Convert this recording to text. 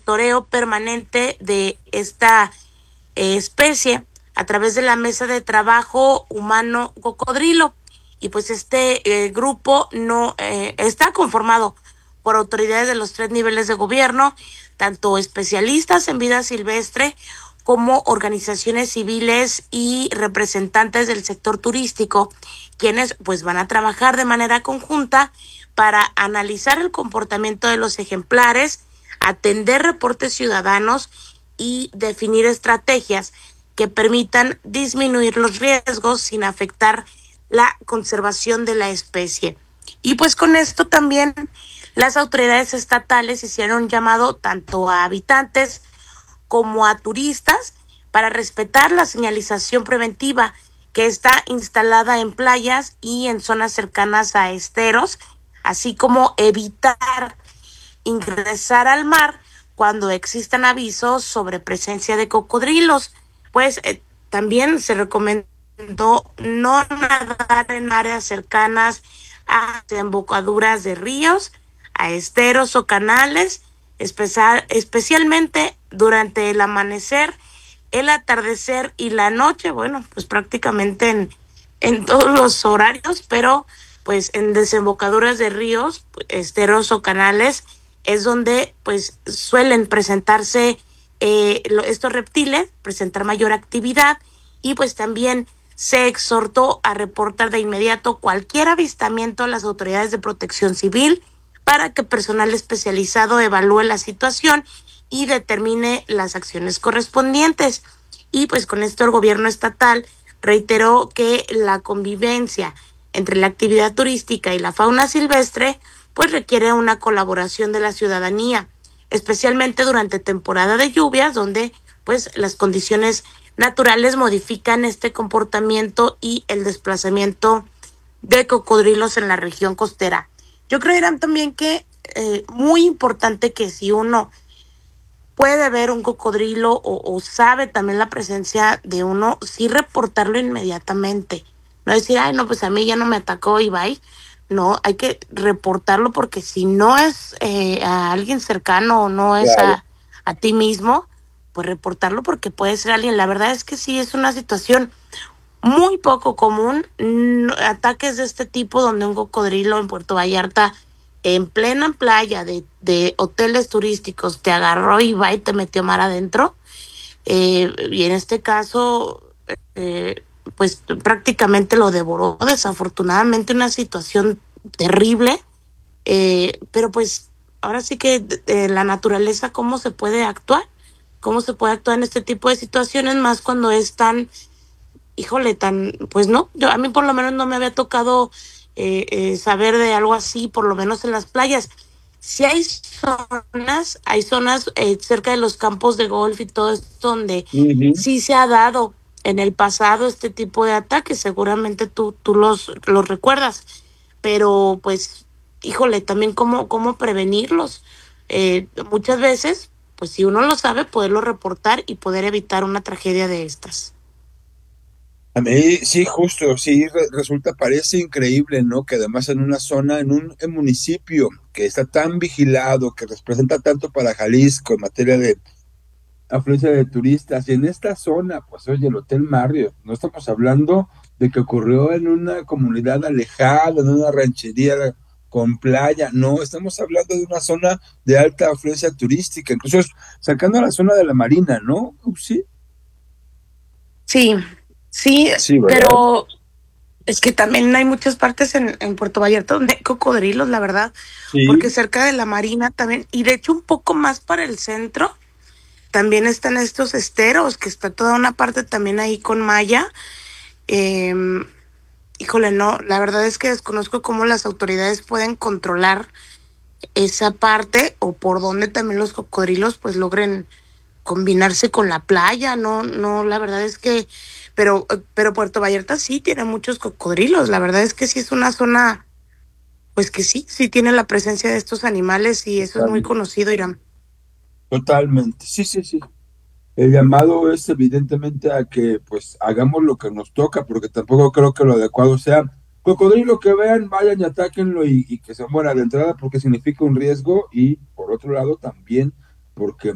monitoreo permanente de esta especie a través de la Mesa de Trabajo Humano Cocodrilo. Y pues este grupo no está conformado por autoridades de los 3 niveles de gobierno, tanto especialistas en vida silvestre como organizaciones civiles y representantes del sector turístico, quienes pues van a trabajar de manera conjunta para analizar el comportamiento de los ejemplares, atender reportes ciudadanos y definir estrategias que permitan disminuir los riesgos sin afectar la conservación de la especie. Y pues con esto también las autoridades estatales hicieron un llamado tanto a habitantes como a turistas para respetar la señalización preventiva que está instalada en playas y en zonas cercanas a esteros, así como evitar ingresar al mar cuando existan avisos sobre presencia de cocodrilos. Pues también se recomendó no nadar en áreas cercanas a desembocaduras de ríos, a esteros o canales, especialmente durante el amanecer, el atardecer y la noche, bueno, pues prácticamente en todos los horarios, pero pues en desembocaduras de ríos, esteros o canales es donde pues suelen presentarse estos reptiles, presentar mayor actividad, y pues también se exhortó a reportar de inmediato cualquier avistamiento a las autoridades de protección civil para que personal especializado evalúe la situación y determine las acciones correspondientes. Y pues con esto el gobierno estatal reiteró que la convivencia entre la actividad turística y la fauna silvestre pues requiere una colaboración de la ciudadanía, especialmente durante temporada de lluvias, donde pues las condiciones naturales modifican este comportamiento y el desplazamiento de cocodrilos en la región costera. Yo creo, Irán, también que muy importante que si uno puede ver un cocodrilo o sabe también la presencia de uno, sí reportarlo inmediatamente. No decir, ay, no, pues a mí ya no me atacó y bye. No, hay que reportarlo porque si no es a alguien cercano o no es Claro. a ti mismo, pues reportarlo porque puede ser alguien. La verdad es que sí es una situación muy poco común, ataques de este tipo donde un cocodrilo en Puerto Vallarta, en plena playa de hoteles turísticos, te agarró y va y te metió mar adentro. Y en este caso, eh, pues prácticamente lo devoró. Desafortunadamente una situación terrible, pero pues ahora sí que la naturaleza, cómo se puede actuar en este tipo de situaciones, más cuando es tan, híjole, tan, pues no, yo a mí por lo menos no me había tocado saber de algo así, por lo menos en las playas. Sí hay zonas cerca de los campos de golf y todo esto donde Ujú. sí se ha dado en el pasado este tipo de ataques, seguramente tú los recuerdas, pero pues, híjole, también cómo prevenirlos. Muchas veces, pues si uno lo sabe, poderlo reportar y poder evitar una tragedia de estas. A mí sí, justo, sí, resulta, parece increíble, ¿no? Que además en una zona, en municipio que está tan vigilado, que representa tanto para Jalisco en materia de afluencia de turistas, y en esta zona, pues oye, el Hotel Marriott, no estamos hablando de que ocurrió en una comunidad alejada, en una ranchería con playa, no, estamos hablando de una zona de alta afluencia turística, incluso sacando la zona de la Marina, ¿no? Sí, Sí, sí, sí, ¿verdad? pero es que también hay muchas partes en Puerto Vallarta donde hay cocodrilos, la verdad, porque Sí. cerca de la marina también, y de hecho un poco más para el centro, también están estos esteros, que está toda una parte también ahí con malla. Eh, Híjole, no, la verdad es que desconozco cómo las autoridades pueden controlar esa parte o por dónde también los cocodrilos pues logren combinarse con la playa. No, no, la verdad es que, pero Puerto Vallarta sí tiene muchos cocodrilos, la verdad es que sí es una zona, pues que sí, sí tiene la presencia de estos animales y eso es muy Totalmente. conocido, Irán. Totalmente, sí, sí, sí. El llamado es evidentemente a que pues hagamos lo que nos toca, porque tampoco creo que lo adecuado sea cocodrilo que vean, vayan y atáquenlo y que se muera de entrada porque significa un riesgo y por otro lado también porque